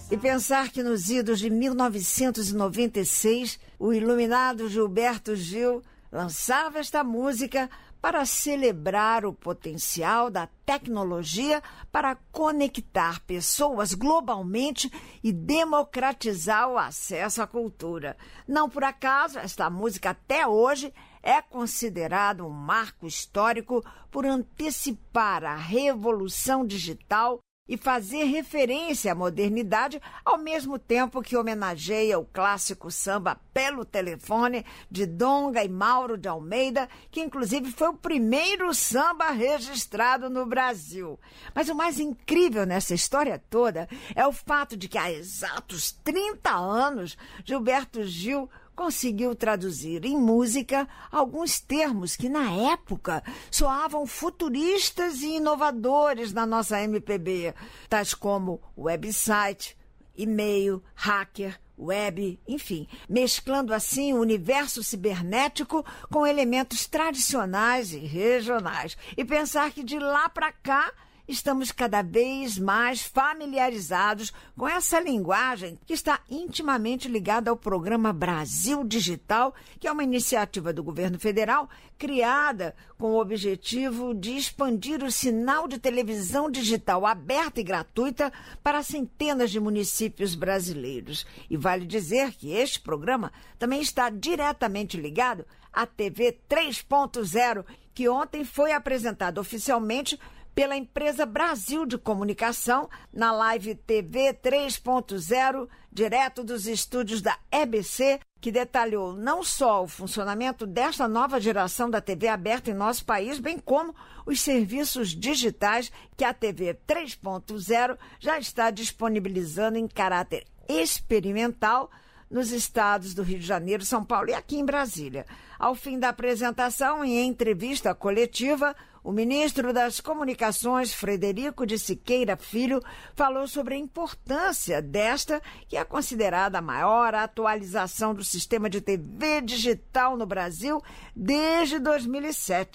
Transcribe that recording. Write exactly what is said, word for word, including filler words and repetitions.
E pensar que nos idos de mil novecentos e noventa e seis, o iluminado Gilberto Gil lançava esta música para celebrar o potencial da tecnologia para conectar pessoas globalmente e democratizar o acesso à cultura. Não por acaso, esta música até hoje é considerada um marco histórico por antecipar a revolução digital e fazer referência à modernidade, ao mesmo tempo que homenageia o clássico samba Pelo Telefone, de Donga e Mauro de Almeida, que inclusive foi o primeiro samba registrado no Brasil. Mas o mais incrível nessa história toda é o fato de que há exatos trinta anos, Gilberto Gil conseguiu traduzir em música alguns termos que, na época, soavam futuristas e inovadores na nossa M P B, tais como website, e-mail, hacker, web, enfim, mesclando assim o universo cibernético com elementos tradicionais e regionais. E pensar que de lá para cá estamos cada vez mais familiarizados com essa linguagem que está intimamente ligada ao programa Brasil Digital, que é uma iniciativa do governo federal criada com o objetivo de expandir o sinal de televisão digital aberta e gratuita para centenas de municípios brasileiros. E vale dizer que este programa também está diretamente ligado à T V três ponto zero, que ontem foi apresentado oficialmente pela empresa Brasil de Comunicação, na live T V três ponto zero, direto dos estúdios da E B C, que detalhou não só o funcionamento desta nova geração da T V aberta em nosso país, bem como os serviços digitais que a T V três ponto zero já está disponibilizando em caráter experimental nos estados do Rio de Janeiro, São Paulo e aqui em Brasília. Ao fim da apresentação, em entrevista coletiva, o ministro das Comunicações, Frederico de Siqueira Filho, falou sobre a importância desta, que é considerada a maior atualização do sistema de T V digital no Brasil desde dois mil e sete.